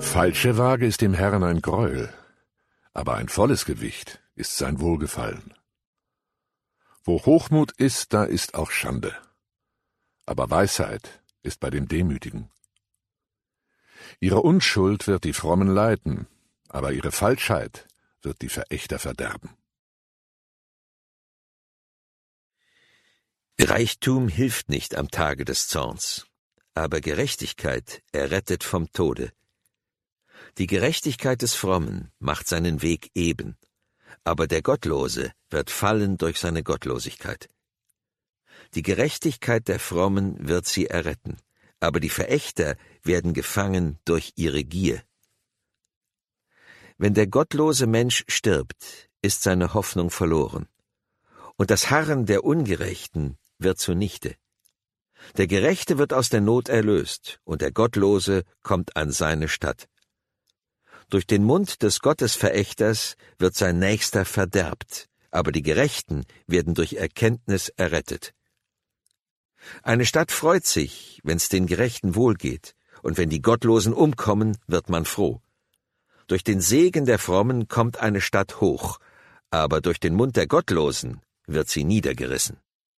Falsche Waage ist dem Herrn ein Greuel, aber ein volles Gewicht ist sein Wohlgefallen. Wo Hochmut ist, da ist auch Schande, aber Weisheit ist bei dem Demütigen. Ihre Unschuld wird die Frommen leiten, aber ihre Falschheit wird die Verächter verderben. Reichtum hilft nicht am Tage des Zorns, aber Gerechtigkeit errettet vom Tode. Die Gerechtigkeit des Frommen macht seinen Weg eben, aber der Gottlose wird fallen durch seine Gottlosigkeit. Die Gerechtigkeit der Frommen wird sie erretten, aber die Verächter werden gefangen durch ihre Gier. Wenn der gottlose Mensch stirbt, ist seine Hoffnung verloren, und das Harren der Ungerechten wird zunichte. Der Gerechte wird aus der Not erlöst, und der Gottlose kommt an seine Statt. Durch den Mund des Gottesverächters wird sein Nächster verderbt, aber die Gerechten werden durch Erkenntnis errettet. Eine Stadt freut sich, wenn's den Gerechten wohlgeht, und wenn die Gottlosen umkommen, wird man froh. Durch den Segen der Frommen kommt eine Stadt hoch, aber durch den Mund der Gottlosen wird sie niedergerissen.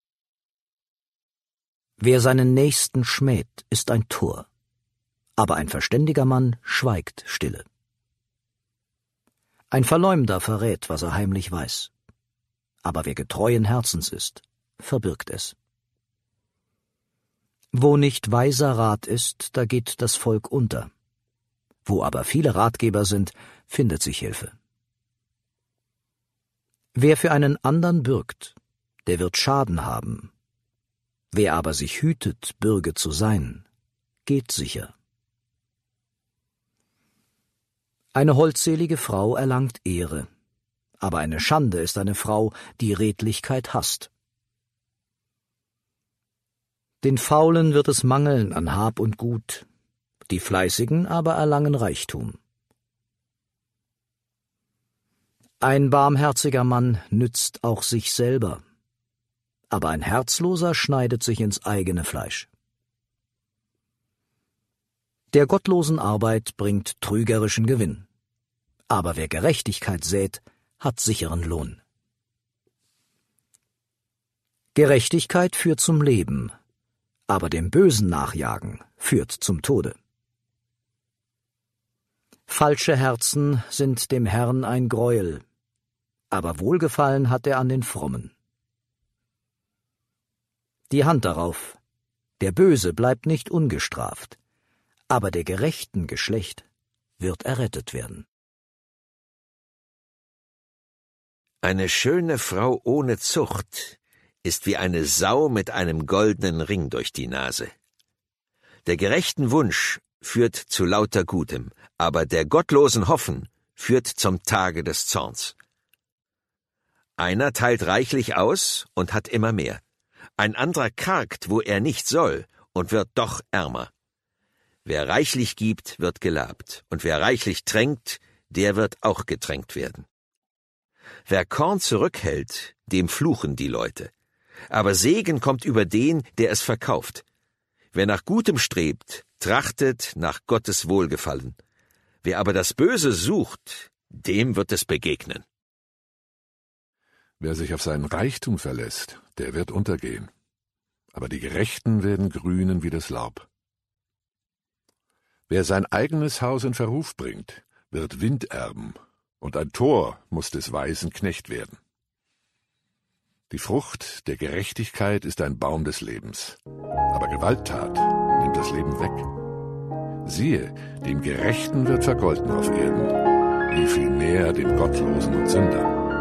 Wer seinen Nächsten schmäht, ist ein Tor, aber ein verständiger Mann schweigt stille. Ein Verleumder verrät, was er heimlich weiß, aber wer getreuen Herzens ist, verbirgt es. Wo nicht weiser Rat ist, da geht das Volk unter. Wo aber viele Ratgeber sind, findet sich Hilfe. Wer für einen andern bürgt, der wird Schaden haben. Wer aber sich hütet, Bürge zu sein, geht sicher. Eine holdselige Frau erlangt Ehre, aber eine Schande ist eine Frau, die Redlichkeit hasst. Den Faulen wird es mangeln an Hab und Gut, die Fleißigen aber erlangen Reichtum. Ein barmherziger Mann nützt auch sich selber, aber ein Herzloser schneidet sich ins eigene Fleisch. Der gottlosen Arbeit bringt trügerischen Gewinn, aber wer Gerechtigkeit sät, hat sicheren Lohn. Gerechtigkeit führt zum Leben, aber dem Bösen nachjagen führt zum Tode. Falsche Herzen sind dem Herrn ein Greuel, aber Wohlgefallen hat er an den Frommen. Die Hand darauf, der Böse bleibt nicht ungestraft, aber der gerechten Geschlecht wird errettet werden. Eine schöne Frau ohne Zucht ist wie eine Sau mit einem goldenen Ring durch die Nase. Der gerechten Wunsch führt zu lauter Gutem, aber der gottlosen Hoffen führt zum Tage des Zorns. Einer teilt reichlich aus und hat immer mehr. Ein anderer kargt, wo er nicht soll, und wird doch ärmer. Wer reichlich gibt, wird gelabt, und wer reichlich tränkt, der wird auch getränkt werden. Wer Korn zurückhält, dem fluchen die Leute. Aber Segen kommt über den, der es verkauft. Wer nach Gutem strebt, trachtet nach Gottes Wohlgefallen. Wer aber das Böse sucht, dem wird es begegnen. Wer sich auf seinen Reichtum verlässt, der wird untergehen. Aber die Gerechten werden grünen wie das Laub. Wer sein eigenes Haus in Verruf bringt, wird Wind erben, und ein Tor muss des Weisen Knecht werden. Die Frucht der Gerechtigkeit ist ein Baum des Lebens, aber Gewalttat nimmt das Leben weg. Siehe, dem Gerechten wird vergolten auf Erden, wie viel mehr dem Gottlosen und Sünder.